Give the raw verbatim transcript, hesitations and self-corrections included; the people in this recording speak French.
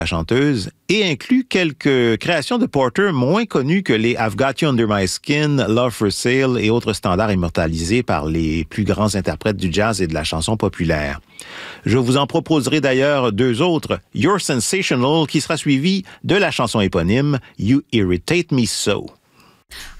la chanteuse, et inclut quelques créations de Porter moins connues que les I've Got You Under My Skin, Love for Sale et autres standards immortalisés par les plus grands interprètes du jazz et de la chanson populaire. Je vous en proposerai d'ailleurs deux autres, You're Sensational, qui sera suivi de la chanson éponyme You Irritate Me So.